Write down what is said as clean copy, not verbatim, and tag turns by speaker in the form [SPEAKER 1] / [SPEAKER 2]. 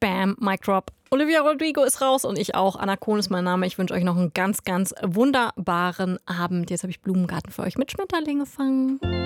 [SPEAKER 1] Bam, Mic Drop. Olivia Rodrigo ist raus und ich auch. Anna Kohn ist mein Name. Ich wünsche euch noch einen ganz, ganz wunderbaren Abend. Jetzt habe ich Blumengarten für euch mit Schmetterlinge fangen.